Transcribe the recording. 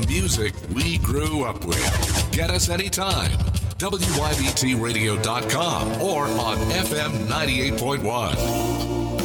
music we grew up with. Get us anytime. WYBTradio.com or on FM 98.1.